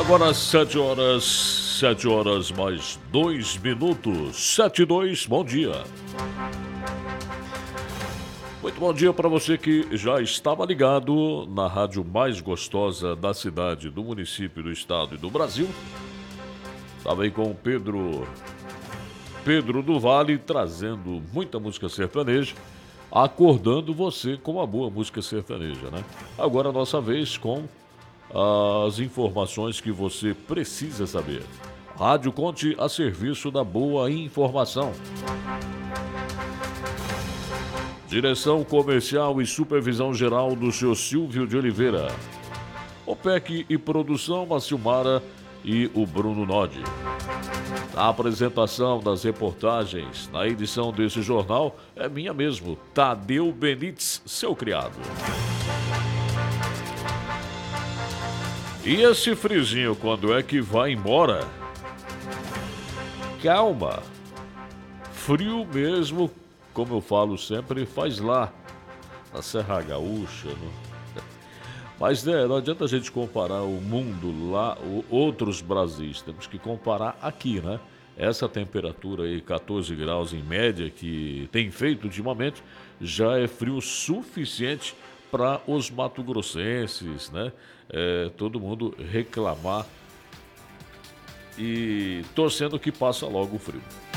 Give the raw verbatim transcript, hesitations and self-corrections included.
Agora sete horas, sete horas mais dois minutos, sete e dois, bom dia. Muito bom dia para você que já estava ligado na rádio mais gostosa da cidade, do município, do estado e do Brasil. Estava aí com o Pedro, Pedro do Vale, trazendo muita música sertaneja, acordando você com uma boa música sertaneja, né? Agora a nossa vez com as informações que você precisa saber. Rádio Conte a serviço da boa informação. Direção Comercial e Supervisão Geral do senhor Silvio de Oliveira. O P E C e produção, a Silmara e o Bruno Nodi. A apresentação das reportagens na edição desse jornal é minha mesmo, Tadeu Benites, seu criado. E esse frizinho, quando é que vai embora? Calma. Frio mesmo, como eu falo sempre, faz lá, na Serra Gaúcha. No... Mas né, não adianta a gente comparar o mundo lá, o, outros Brasis. Temos que comparar aqui, né? Essa temperatura aí, catorze graus em média, que tem feito ultimamente, já é frio suficiente para os mato-grossenses, né? É, todo mundo reclamar e torcendo que passa logo o frio.